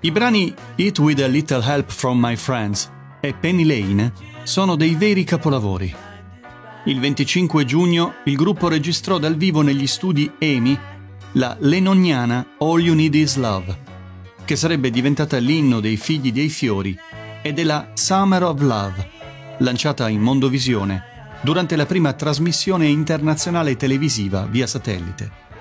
I brani It With a Little Help From My Friends e Penny Lane sono dei veri capolavori. Il 25 giugno il gruppo registrò dal vivo negli studi EMI la lennoniana All You Need Is Love, che sarebbe diventata l'inno dei Figli dei Fiori e della Summer of Love, lanciata in Mondovisione durante la prima trasmissione internazionale televisiva via satellite.